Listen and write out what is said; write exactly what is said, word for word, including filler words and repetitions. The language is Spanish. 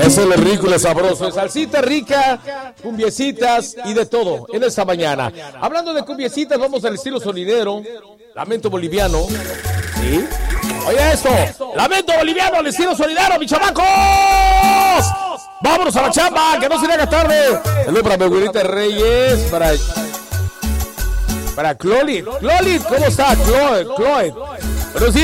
hacerle rico y sabroso. Salsita rica, cumbiecitas y de todo en esta mañana. Hablando de cumbiecitas, vamos al estilo sonidero. Lamento boliviano. ¿Sí? Oye esto. Lamento boliviano al estilo sonidero, mis chamacos. Vámonos a la chamba, que no se le haga tarde. Saludos para mi abuelita Reyes, para... Para Clolit. Clolit, ¿cómo está? Clolit, Clolit. Pero sí.